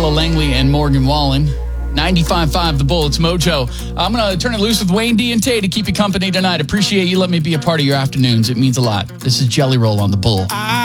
Ella Langley and Morgan Wallen. 95.5 The Bull. It's Mojo. I'm going to turn it loose with Wayne D and Tay to keep you company tonight. Appreciate you letting me be a part of your afternoons. It means a lot. This is Jelly Roll on The Bull.